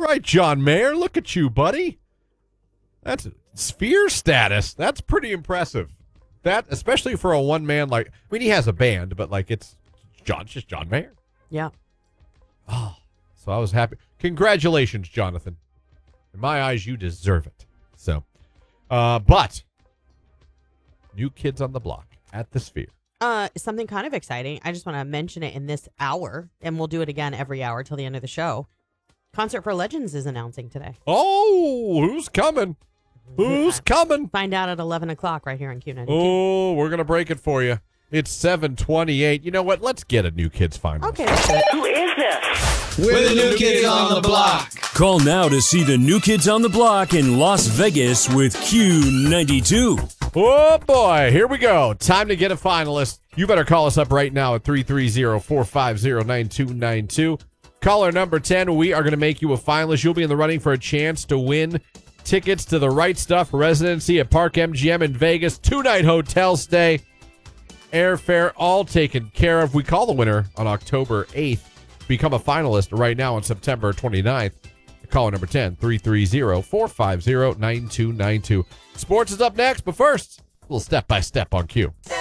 right, John Mayer. Look at you, buddy. That's sphere status. That's pretty impressive. That, especially for a one-man, like, I mean, he has a band, but, like, it's just John Mayer. Yeah. Oh, so I was happy. Congratulations, Jonathan. In my eyes, you deserve it. So, but New Kids on the Block at the Sphere. Something kind of exciting. I just want to mention it in this hour, and we'll do it again every hour till the end of the show. Concert for Legends is announcing today. Oh, who's coming? Who's coming? Find out at 11 o'clock right here on Q92. Oh, we're going to break it for you. It's 7:28. You know what? Let's get a New Kids finalist. Okay, that's it. Who is this? We're the New Kids on the Block. Call now to see the New Kids on the Block in Las Vegas with Q92. Oh, boy. Here we go. Time to get a finalist. You better call us up right now at 330-450-9292. Caller number 10, we are going to make you a finalist. You'll be in the running for a chance to win tickets to the Right Stuff residency at Park MGM in Vegas. 2-night hotel stay, airfare, all taken care of. We call the winner on October 8th. Become a finalist right now on September 29th. Caller number 10, 330-450-9292. Sports is up next, but first, a little step-by-step on Q.